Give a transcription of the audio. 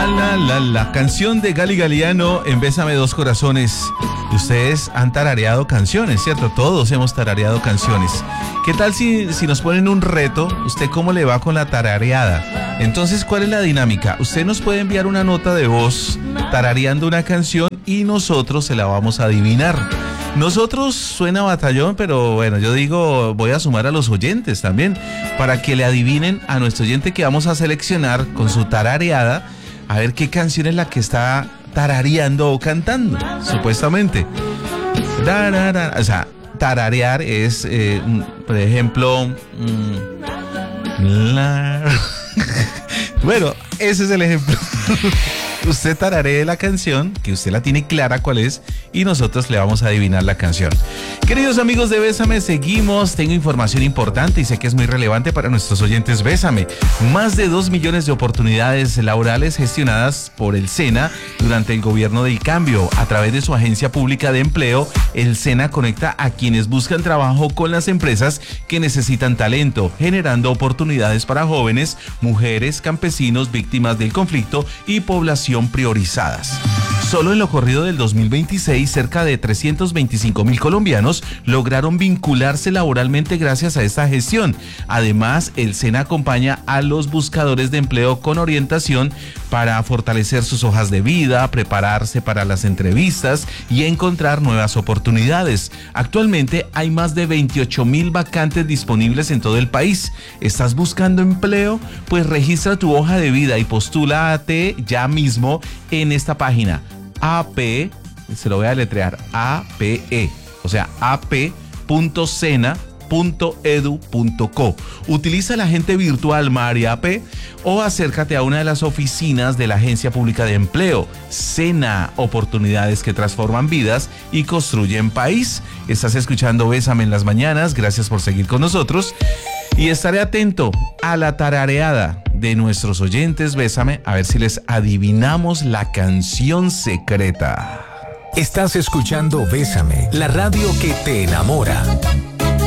La canción de Gali Galiano en Bésame Dos Corazones. Ustedes han tarareado canciones, ¿cierto? Todos hemos tarareado canciones. ¿Qué tal si nos ponen un reto? ¿Usted cómo le va con la tarareada? Entonces, ¿cuál es la dinámica? Usted nos puede enviar una nota de voz tarareando una canción y nosotros se la vamos a adivinar. Nosotros suena batallón, pero bueno, yo digo, voy a sumar a los oyentes también para que le adivinen a nuestro oyente que vamos a seleccionar con su tarareada, a ver qué canción es la que está tarareando o cantando, supuestamente. O sea, tararear es, por ejemplo, bueno, ese es el ejemplo. Usted tararee la canción, que usted la tiene clara cuál es, y nosotros le vamos a adivinar la canción. Queridos amigos de Bésame, seguimos. Tengo información importante y sé que es muy relevante para nuestros oyentes. Bésame, más de 2 millones de oportunidades laborales gestionadas por el SENA durante el gobierno del cambio. A través de su agencia pública de empleo, el SENA conecta a quienes buscan trabajo con las empresas que necesitan talento, generando oportunidades para jóvenes, mujeres, campesinos, víctimas del conflicto y población priorizadas. Solo en lo corrido del 2026, cerca de 325,000 colombianos lograron vincularse laboralmente gracias a esta gestión. Además, el SENA acompaña a los buscadores de empleo con orientación para fortalecer sus hojas de vida, prepararse para las entrevistas y encontrar nuevas oportunidades. Actualmente hay más de 28,000 vacantes disponibles en todo el país. ¿Estás buscando empleo? Pues registra tu hoja de vida y postúlate ya mismo en esta página. AP, se lo voy a deletrear, APE, o sea, ap.sena.edu.co. Utiliza la agente virtual María AP o acércate a una de las oficinas de la Agencia Pública de Empleo. SENA, oportunidades que transforman vidas y construyen país. Estás escuchando Bésame en las mañanas, gracias por seguir con nosotros. Y estaré atento a la tarareada de nuestros oyentes. Bésame, a ver si les adivinamos la canción secreta. Estás escuchando Bésame, la radio que te enamora.